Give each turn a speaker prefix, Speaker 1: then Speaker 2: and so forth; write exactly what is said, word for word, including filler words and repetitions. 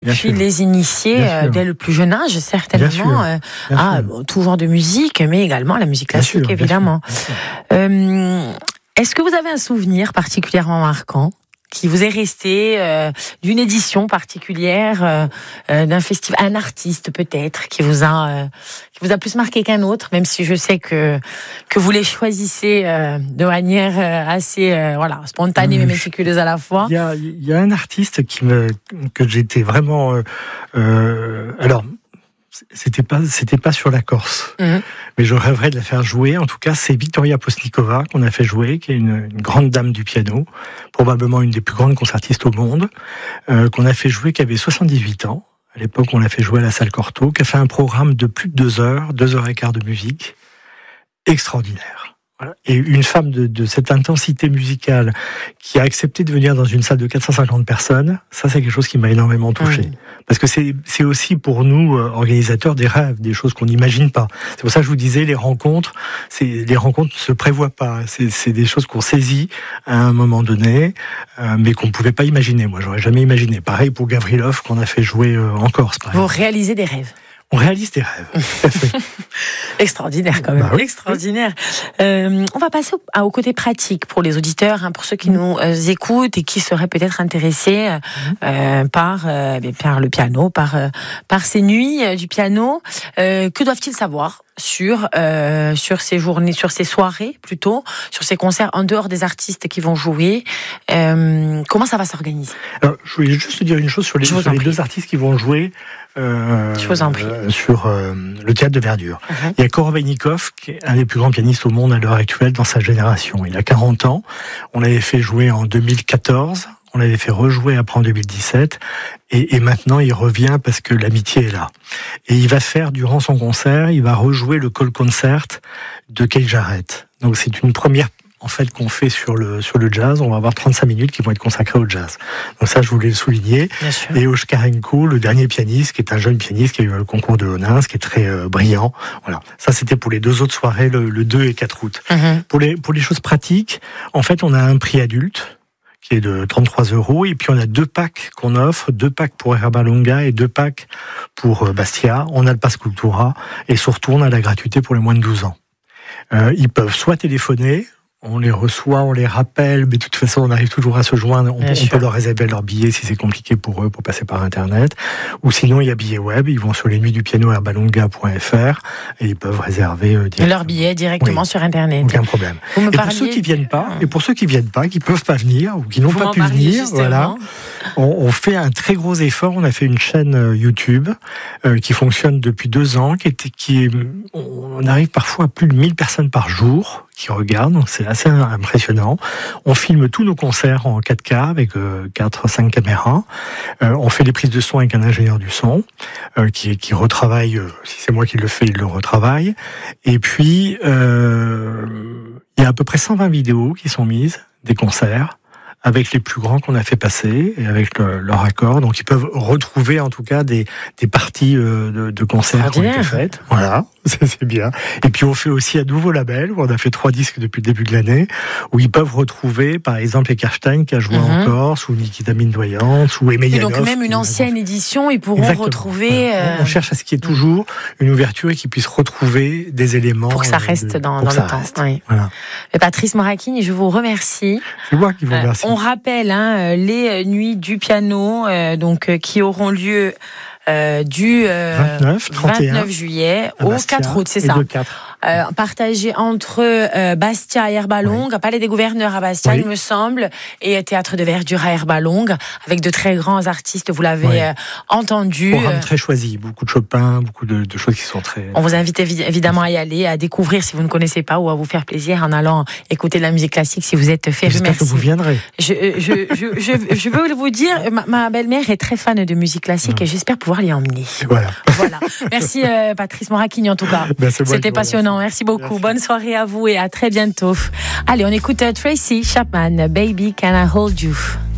Speaker 1: Bien
Speaker 2: puis
Speaker 1: sûr.
Speaker 2: les initier euh, dès le plus jeune âge, certainement, euh, à bon, tout genre de musique, mais également à la musique classique,
Speaker 1: bien sûr,
Speaker 2: évidemment.
Speaker 1: Bien sûr,
Speaker 2: Euh, est-ce que vous avez un souvenir particulièrement marquant qui vous est resté euh, d'une édition particulière, euh, euh, d'un festival, un artiste peut-être qui vous a euh, qui vous a plus marqué qu'un autre, même si je sais que que vous les choisissez euh, de manière euh, assez euh, voilà spontanée mais méticuleuse à la fois.
Speaker 1: Il y a il y a un artiste qui me que j'étais vraiment euh, euh, alors c'était pas c'était pas sur la Corse, mmh. mais je rêverais de la faire jouer. En tout cas, c'est Victoria Postnikova qu'on a fait jouer, qui est une, une grande dame du piano, probablement une des plus grandes concertistes au monde, euh, qu'on a fait jouer, qui avait soixante-dix-huit ans. À l'époque, on l'a fait jouer à la salle Cortot, qui a fait un programme de plus de deux heures, deux heures et quart de musique, extraordinaire. Voilà. Et une femme de, de cette intensité musicale qui a accepté de venir dans une salle de quatre cent cinquante personnes, ça c'est quelque chose qui m'a énormément touché. Mmh. Parce que c'est, c'est aussi pour nous, euh, organisateurs, des rêves, des choses qu'on n'imagine pas. C'est pour ça que je vous disais, les rencontres, c'est, les rencontres ne se prévoient pas. C'est, c'est des choses qu'on saisit à un moment donné, euh, mais qu'on ne pouvait pas imaginer. Moi, j'aurais jamais imaginé. Pareil pour Gavrilov, qu'on a fait jouer euh, en Corse. Par
Speaker 2: Vous réalisez des rêves.
Speaker 1: On réalise des rêves. Tout à fait.
Speaker 2: Extraordinaire quand même. Bah oui. Extraordinaire. Euh, on va passer au, au côté pratique pour les auditeurs, hein, pour ceux qui nous euh, écoutent et qui seraient peut-être intéressés euh, par, euh, par le piano, par, euh, par ces nuits euh, du piano. Euh, que doivent-ils savoir sur euh, sur ces journées, sur ces soirées plutôt, sur ces concerts en dehors des artistes qui vont jouer? euh, Comment ça va s'organiser?
Speaker 1: Alors, je voulais juste dire une chose sur les, sur les deux artistes qui vont jouer. Euh,
Speaker 2: je vous en prie.
Speaker 1: Euh, sur euh, le théâtre de Verdure. Uh-huh. Il y a Korobeinikov, qui est un des plus grands pianistes au monde à l'heure actuelle dans sa génération. Il a quarante ans. On l'avait fait jouer en deux mille quatorze. On l'avait fait rejouer après en deux mille dix-sept. Et, et maintenant, il revient parce que l'amitié est là. Et il va faire, durant son concert, il va rejouer le Call Concert de Keith Jarrett. Donc c'est une première en fait qu'on fait sur le sur le jazz. On va avoir trente-cinq minutes qui vont être consacrées au jazz. Donc ça, je voulais le souligner. Et Oshkarenko, le dernier pianiste, qui est un jeune pianiste qui a eu le concours de Honins, qui est très euh, brillant. Voilà. Ça, c'était pour les deux autres soirées, le, le deux et quatre août. Mm-hmm. Pour les pour les choses pratiques, en fait, on a un prix adulte qui est de trente-trois euros, et puis on a deux packs qu'on offre, deux packs pour Herbalonga et deux packs pour Bastia. On a le Pass Cultura, et surtout, on a la gratuité pour les moins de douze ans. Euh, ils peuvent soit téléphoner, on les reçoit, on les rappelle, mais de toute façon, on arrive toujours à se joindre. On, on peut leur réserver leur billet si c'est compliqué pour eux, pour passer par Internet. Ou sinon, il y a billets web. Ils vont sur les nuits du piano herbalonga point f r et ils peuvent réserver euh,
Speaker 2: leur billet directement oui, sur Internet.
Speaker 1: Aucun problème. Et pour ceux qui viennent pas, et pour ceux qui viennent pas, qui peuvent pas venir ou qui n'ont Vous pas pu venir, justement. voilà, on, on fait un très gros effort. On a fait une chaîne YouTube euh, qui fonctionne depuis deux ans, qui est, qui est, on arrive parfois à plus de mille personnes par jour qui regardent, donc c'est assez impressionnant. On filme tous nos concerts en quatre K avec euh, quatre à cinq caméras. Euh, on fait les prises de son avec un ingénieur du son euh, qui, qui retravaille, euh, si c'est moi qui le fais, il le retravaille. Et puis, euh, il y a à peu près cent vingt vidéos qui sont mises des concerts avec les plus grands qu'on a fait passer et avec le, leur accord. Donc ils peuvent retrouver en tout cas des, des parties euh, de, de concerts qui ont été faites. Voilà, ça c'est bien. Et puis on fait aussi un nouveau label où on a fait trois disques depuis le début de l'année, où ils peuvent retrouver par exemple Ekerstein qui a joué mm-hmm. en Corse, ou Nikita Mindoyans, ou Emeyanov.
Speaker 2: Et donc même une ancienne édition, ils pourront Exactement. retrouver...
Speaker 1: Voilà. On cherche à ce qu'il y ait toujours une ouverture et qu'ils puissent retrouver des éléments...
Speaker 2: Pour que ça reste de, dans, dans le temps. Oui. Voilà. Et Patrice Morachini, je vous remercie.
Speaker 1: C'est moi qui vous remercie.
Speaker 2: Euh, On rappelle hein, les nuits du piano euh, donc, euh, qui auront lieu euh, du euh,
Speaker 1: vingt-neuf,
Speaker 2: vingt-neuf juillet au quatre août, c'est ça. Euh, partagé entre euh, Bastia et Herbalonga, oui. Palais des Gouverneurs à Bastia, oui. il me semble, et Théâtre de Verdure à Herbalonga, avec de très grands artistes, vous l'avez oui. euh, entendu.
Speaker 1: Programme très choisi, beaucoup de Chopin, beaucoup de, de choses qui sont très...
Speaker 2: On vous invite évi- évidemment à y aller, à découvrir si vous ne connaissez pas, ou à vous faire plaisir en allant écouter de la musique classique si vous êtes féru.
Speaker 1: J'espère
Speaker 2: Merci.
Speaker 1: que vous viendrez.
Speaker 2: Je, je, je, je, je veux vous dire, ma, ma belle-mère est très fan de musique classique mmh. et j'espère pouvoir l'y emmener.
Speaker 1: Voilà.
Speaker 2: voilà. Merci euh, Patrice Morachini en tout cas. Ben, C'était passionnant, merci beaucoup. Merci. Bonne soirée à vous et à très bientôt. Allez, on écoute Tracy Chapman, Baby Can I Hold You.